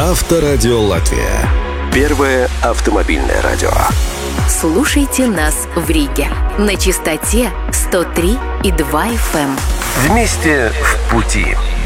Авторадио Латвия. Первое автомобильное радио. Слушайте нас в Риге на частоте 103,2 FM. Вместе в пути.